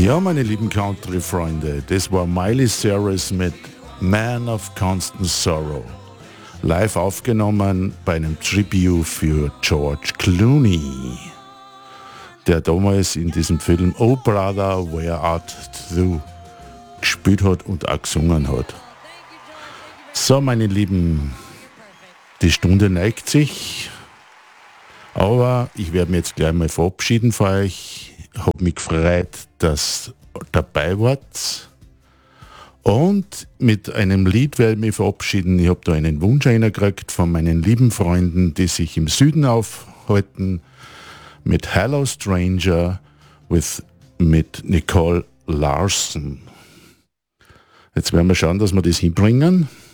Ja, meine lieben Country-Freunde, das war Miley Cyrus mit Man of Constant Sorrow. Live aufgenommen bei einem Tribute für George Clooney, der damals in diesem Film Oh Brother, Where Art Thou gespielt hat und auch gesungen hat. So, meine Lieben, die Stunde neigt sich, aber ich werde mich jetzt gleich mal verabschieden von euch. Habe mich gefreut, dass dabei wart. Und mit einem Lied werde ich mich verabschieden. Ich habe da einen Wunsch eingekriegt von meinen lieben Freunden, die sich im Süden aufhalten, mit Hello Stranger mit Nicole Larson. Jetzt werden wir schauen, dass wir das hinbringen.